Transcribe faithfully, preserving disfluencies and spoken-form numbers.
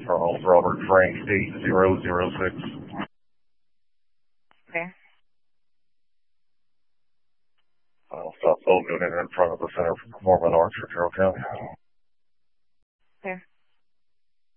Charles Robert Frank eight zero zero six. Okay. I'll stop boat unit in front of the Center for Performing Arts for Carroll County. Okay.